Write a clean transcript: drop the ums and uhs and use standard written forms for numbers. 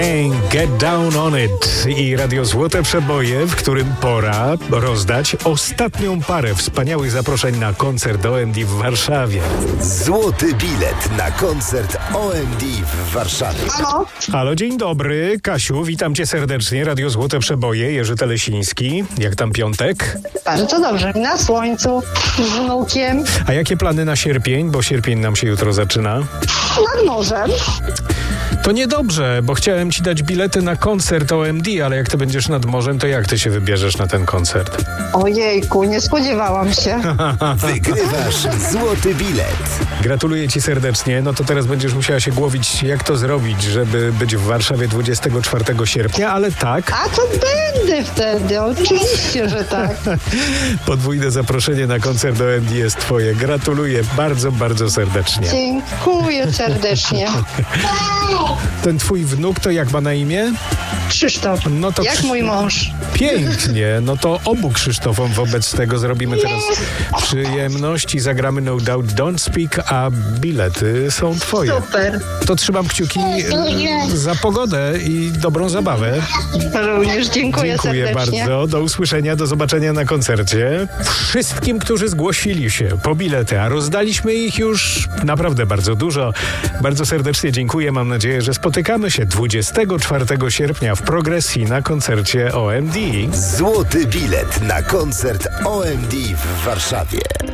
Get Down on It i Radio Złote Przeboje, w którym pora rozdać ostatnią parę wspaniałych zaproszeń na koncert OMD w Warszawie. Złoty bilet na koncert OMD w Warszawie. Halo? Halo, dzień dobry. Kasiu, witam cię serdecznie. Radio Złote Przeboje, Jerzy Telesiński. Jak tam piątek? Bardzo dobrze. Na słońcu, z wnukiem, A jakie plany na sierpień? Bo sierpień nam się jutro zaczyna. nad morzem. To niedobrze, bo chciałem ci dać bilety na koncert OMD, ale jak ty będziesz nad morzem, to jak ty się wybierzesz na ten koncert? Ojejku, nie spodziewałam się. Wygrywasz złoty bilet. Gratuluję ci serdecznie. No to teraz będziesz musiała się głowić, jak to zrobić, żeby być w Warszawie 24 sierpnia, ale tak, A to będę wtedy, oczywiście, że tak. podwójne zaproszenie na koncert OMD jest twoje. Gratuluję bardzo, bardzo serdecznie. Dziękuję serdecznie. Ten twój wnuk to jak ma na imię? Krzysztof, No to jak mój mąż. Pięknie, no to obu Krzysztofom wobec tego zrobimy teraz przyjemność i zagramy No Doubt Don't Speak, a bilety są twoje. Super. To trzymam kciuki za pogodę i dobrą zabawę. Również dziękuję serdecznie. Bardzo. Do usłyszenia, do zobaczenia na koncercie. Wszystkim, którzy zgłosili się po bilety, a rozdaliśmy ich już naprawdę bardzo dużo. Bardzo serdecznie dziękuję. Mam nadzieję, że spotykamy się 24 sierpnia w Progresji na koncercie OMD. Złoty bilet na koncert OMD w Warszawie.